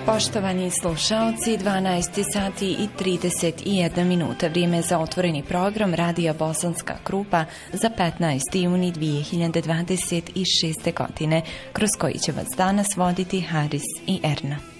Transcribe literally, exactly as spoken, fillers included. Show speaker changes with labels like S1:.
S1: Poštovani slušaoci, dvanaest sati i trideset jedna minuta, vrijeme za otvoreni program Radija Bosanska Krupa za petnaesti juni dvije hiljade dvadeset šeste. godine, kroz koji će vas danas voditi Haris i Erna.